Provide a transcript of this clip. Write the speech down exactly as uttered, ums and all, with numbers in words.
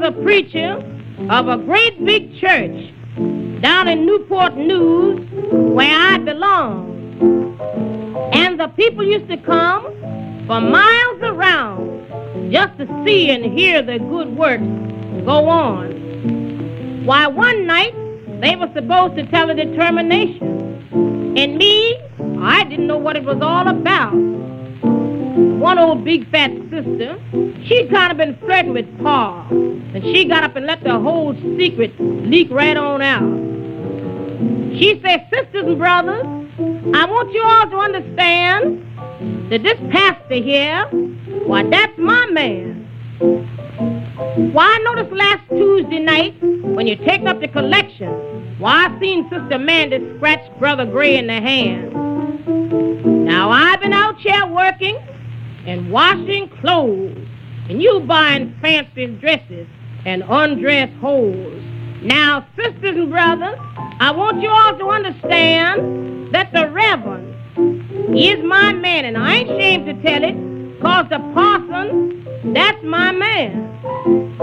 a preacher of a great big church down in Newport News, where I belong. And the people used to come for miles around just to see and hear the good work go on. Why, one night, they were supposed to tell a determination. And me, I didn't know what it was all about. One old big fat sister, she'd kind of been flirting with Pa, and she got up and let the whole secret leak right on out. She said, sisters and brothers, I want you all to understand that this pastor here, why, that's my man. Why, I noticed last Tuesday night, when you take up the collection, why, I seen Sister Mandy scratch Brother Gray in the hand. Now, I've been out here working and washing clothes, and you buying fancy dresses and undress holes. Now, sisters and brothers, I want you all to understand that the Reverend is my man, and I ain't ashamed to tell it, because the parson, that's my man.